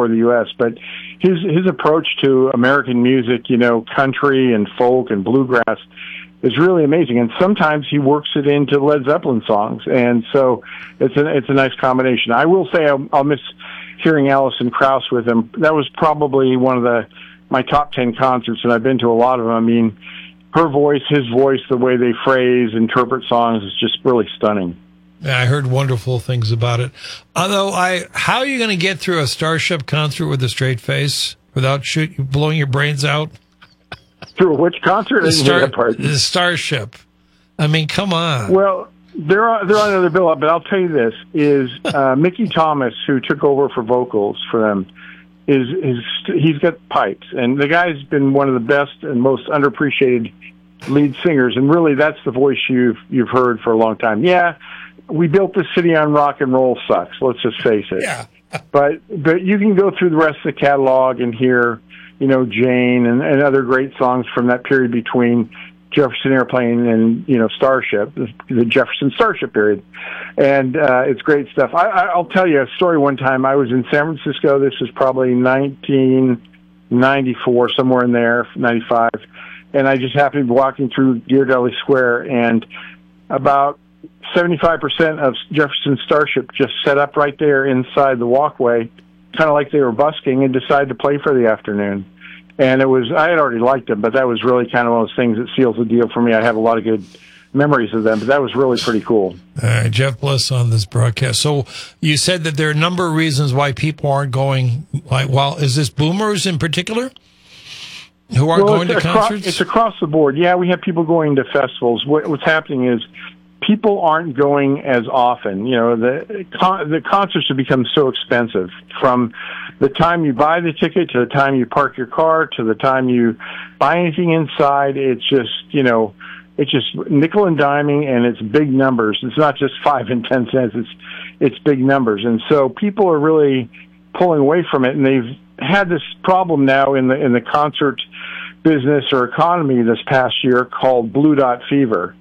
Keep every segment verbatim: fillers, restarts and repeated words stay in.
for the U S, but his his approach to American music, you know, country and folk and bluegrass, is really amazing. And sometimes he works it into Led Zeppelin songs, and so it's a it's a nice combination. I will say I'll, I'll miss hearing Alison Krauss with him. That was probably one of the my top ten concerts, and I've been to a lot of them. I mean, her voice, his voice, the way they phrase, interpret songs is just really stunning. Yeah, I heard wonderful things about it. Although, I, how are you going to get through a Starship concert with a straight face without shoot, blowing your brains out? Through which concert? The, Star, the Starship. I mean, come on. Well, they're on, they're on another bill, but I'll tell you this, is uh, Mickey Thomas, who took over for vocals for them, is, is he's got pipes. And the guy's been one of the best and most underappreciated lead singers. And really, that's the voice you've, you've heard for a long time. Yeah, we built this city on rock and roll sucks, let's just face it. Yeah. but but you can go through the rest of the catalog and hear, you know, Jane and, and other great songs from that period between Jefferson Airplane and, you know, Starship, the, the Jefferson Starship period. And uh, it's great stuff. I, I'll tell you a story. One time I was in San Francisco. This was probably nineteen ninety-four, somewhere in there, ninety-five. And I just happened to be walking through Ghirardelli Square, and about seventy-five percent of Jefferson Starship just set up right there inside the walkway, kind of like they were busking, and decided to play for the afternoon. And it was, I had already liked them, but that was really kind of one of those things that seals the deal for me. I have a lot of good memories of them, but that was really pretty cool. All right, Jeff Bliss on this broadcast. So you said that there are a number of reasons why people aren't going. Like, well, is this boomers in particular who aren't well, going to across, concerts? It's across the board. Yeah, we have people going to festivals. What, what's happening is people aren't going as often. You know, the con- the concerts have become so expensive. From the time you buy the ticket to the time you park your car to the time you buy anything inside, it's just, you know, it's just nickel and diming, and it's big numbers. It's not just five and ten cents. It's it's big numbers, and so people are really pulling away from it. And they've had this problem now in the in the concert business or economy this past year called Blue Dot Fever.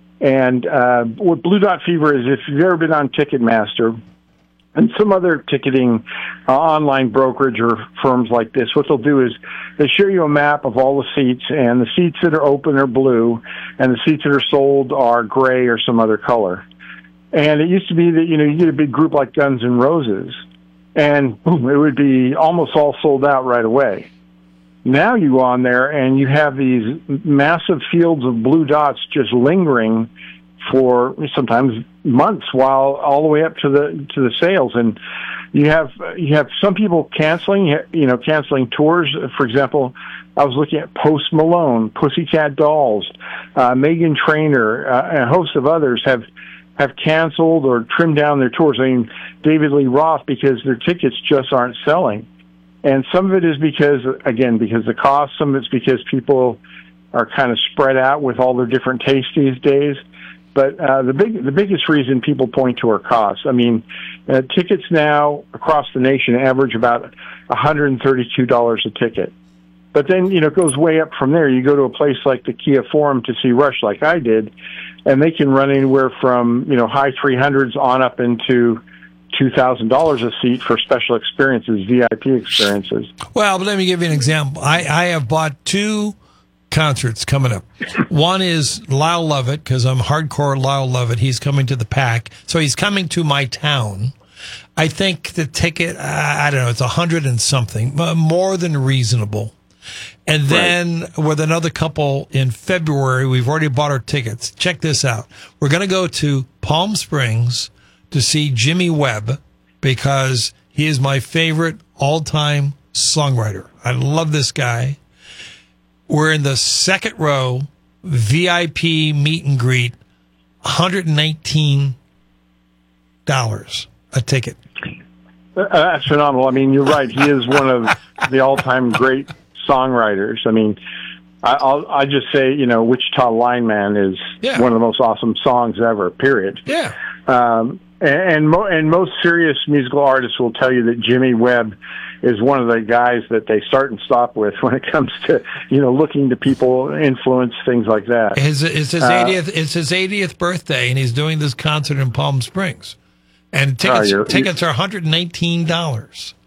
And uh, what Blue Dot Fever is, if you've ever been on Ticketmaster and some other ticketing uh, online brokerage or firms like this, what they'll do is they show you a map of all the seats, and the seats that are open are blue, and the seats that are sold are gray or some other color. And it used to be that, you know, you get a big group like Guns N' Roses, and boom, it would be almost all sold out right away. Now you go on there and you have these massive fields of blue dots just lingering for sometimes months, while all the way up to the to the sales. And you have you have some people canceling, you know, canceling tours. For example, I was looking at Post Malone, Pussycat Dolls, uh, Meghan Trainor, uh, and a host of others have have canceled or trimmed down their tours. I mean, David Lee Roth, because their tickets just aren't selling. And some of it is because, again, because the cost. Some of it's because people are kind of spread out with all their different tastes these days. But uh, the big, the biggest reason people point to are costs. I mean, uh, tickets now across the nation average about one hundred thirty-two dollars a ticket. But then, you know, it goes way up from there. You go to a place like the Kia Forum to see Rush, like I did, and they can run anywhere from, you know, high three hundreds on up into two thousand dollars a seat for special experiences, V I P experiences. Well, but let me give you an example. I, I have bought two concerts coming up. One is Lyle Lovett, because I'm hardcore Lyle Lovett. He's coming to the Pack. So he's coming to my town. I think the ticket, I don't know, it's a hundred and something, more than reasonable. And then right. with another couple in February, we've already bought our tickets. Check this out. We're going to go to Palm Springs to see Jimmy Webb, because he is my favorite all-time songwriter. I love this guy. We're in the second row, V I P meet and greet, one hundred nineteen dollars a ticket. Uh, that's phenomenal. I mean, you're right. He is one of the all-time great songwriters. I mean, I, I'll I just say, you know, Wichita Lineman is yeah. one of the most awesome songs ever, period. Yeah. Um, and and, mo- and most serious musical artists will tell you that Jimmy Webb is one of the guys that they start and stop with when it comes to, you know, looking to people, influence, things like that. His, it's his uh, eightieth. It's his eightieth birthday, and he's doing this concert in Palm Springs, and tickets uh, you're, tickets are one hundred nineteen dollars.